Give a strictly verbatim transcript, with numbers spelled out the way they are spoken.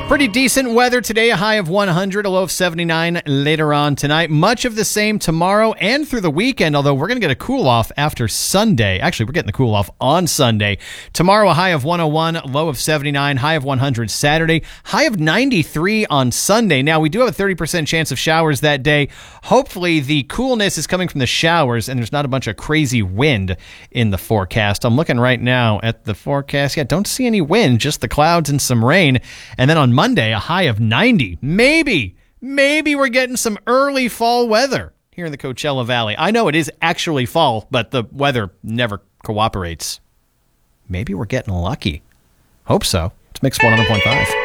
Pretty decent weather today, a high of one hundred, a low of seventy-nine later on tonight. Much of the same tomorrow and through the weekend, although we're going to get a cool-off after Sunday. Actually, we're getting the cool-off on Sunday. Tomorrow, a high of one oh one, low of seventy-nine, high of one hundred Saturday, high of ninety-three on Sunday. Now, we do have a thirty percent chance of showers that day. Hopefully, the coolness is coming from the showers, and there's not a bunch of crazy wind in the forecast. I'm looking right now at the forecast. Yeah, don't see any wind, just the clouds and some rain. And then on Monday, a high of ninety. Maybe, maybe we're getting some early fall weather here in the Coachella Valley. I know it is actually fall, but the weather never cooperates. Maybe we're getting lucky. Hope so. It's Mix one hundred point five.